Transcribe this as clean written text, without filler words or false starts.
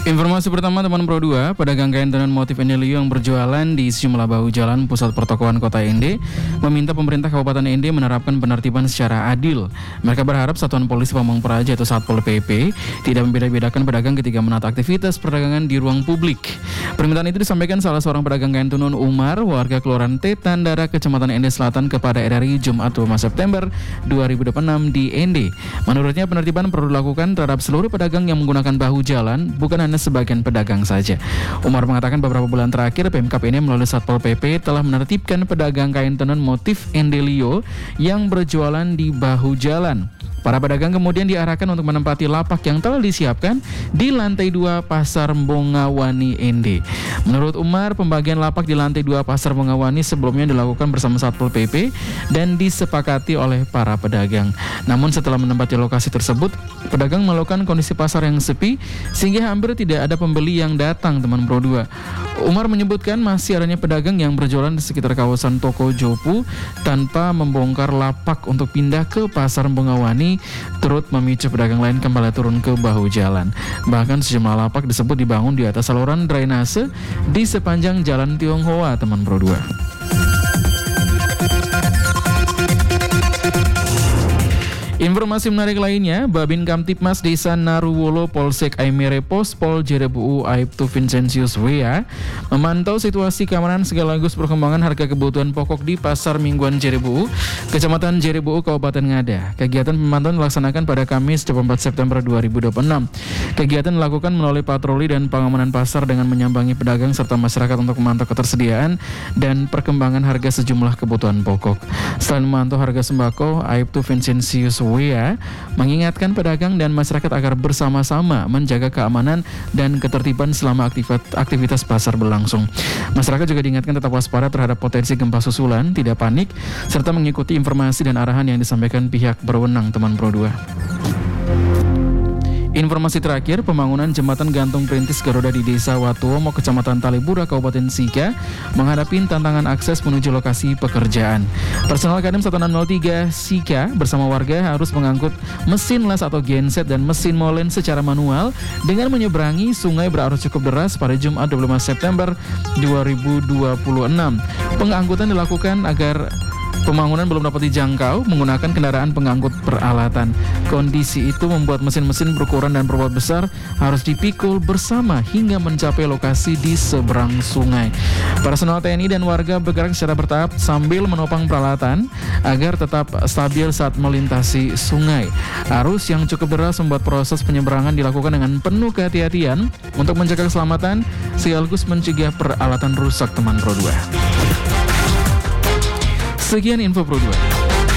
Informasi pertama teman Pro 2, pedagang kain tenun motif Endelio yang berjualan di sejumlah bahu jalan pusat pertokoan Kota Ende meminta pemerintah Kabupaten Ende menerapkan penertiban secara adil. Mereka berharap Satuan Polisi Pamong Praja atau Satpol PP tidak membeda-bedakan pedagang ketika menata aktivitas perdagangan di ruang publik. Permintaan itu disampaikan salah seorang pedagang kain tenun Umar, warga Kelurahan Tetandara, Kecamatan Ende Selatan kepada RRI Jumat 5 September 2026 di Ende. Menurutnya penertiban perlu dilakukan terhadap seluruh pedagang yang menggunakan bahu jalan, bukan hanya sebagian pedagang saja. Umar mengatakan beberapa bulan terakhir Pemkab ini melalui Satpol PP telah menertibkan pedagang kain tenun motif Endelio yang berjualan di bahu jalan. Para pedagang kemudian diarahkan untuk menempati lapak yang telah disiapkan di lantai 2 Pasar Bongawani Ende. Menurut Umar, pembagian lapak di lantai 2 Pasar Bongawani sebelumnya dilakukan bersama Satpol PP dan disepakati oleh para pedagang. Namun setelah menempati lokasi tersebut, pedagang melakukan kondisi pasar yang sepi sehingga hampir tidak ada pembeli yang datang, teman Pro 2. Umar menyebutkan masih adanya pedagang yang berjualan di sekitar kawasan Toko Jopu tanpa membongkar lapak untuk pindah ke Pasar Bongawani, turut memicu pedagang lain kembali turun ke bahu jalan. Bahkan sejumlah lapak disebut dibangun di atas saluran drainase di sepanjang Jalan Tionghoa, teman Pro 2. Informasi menarik lainnya, Babin Kamtipmas Desa Naruwolo Polsek Aimere Pospol Jerebuu Aibtu Vincentius Wea memantau situasi keamanan sekaligus perkembangan harga kebutuhan pokok di Pasar Mingguan Jerebuu, Kecamatan Jerebuu, Kabupaten Ngada. Kegiatan pemantauan dilaksanakan pada Kamis 24 September 2026. Kegiatan dilakukan melalui patroli dan pengamanan pasar dengan menyambangi pedagang serta masyarakat untuk memantau ketersediaan dan perkembangan harga sejumlah kebutuhan pokok. Selain memantau harga sembako, Aibtu Vincentius Wea mengingatkan pedagang dan masyarakat agar bersama-sama menjaga keamanan dan ketertiban selama aktivitas pasar berlangsung. Masyarakat juga diingatkan tetap waspada terhadap potensi gempa susulan, tidak panik, serta mengikuti informasi dan arahan yang disampaikan pihak berwenang, teman Pro 2. Informasi terakhir, pembangunan jembatan gantung perintis Garuda di Desa Watuomo, Kecamatan Talibura, Kabupaten Sika menghadapi tantangan akses menuju lokasi pekerjaan. Personel Kadem 1603 Sika bersama warga harus mengangkut mesin las atau genset dan mesin molen secara manual dengan menyeberangi sungai berarus cukup deras pada Jumat 25 September 2026. Pengangkutan dilakukan agar pembangunan belum dapat dijangkau menggunakan kendaraan pengangkut peralatan. Kondisi itu membuat mesin-mesin berukuran dan berbobot besar harus dipikul bersama hingga mencapai lokasi di seberang sungai. Personel TNI dan warga bergerak secara bertahap sambil menopang peralatan agar tetap stabil saat melintasi sungai. Arus yang cukup deras membuat proses penyeberangan dilakukan dengan penuh kehati-hatian untuk menjaga keselamatan sekaligus mencegah peralatan rusak, teman Pro 2. Sekian info Pro 2.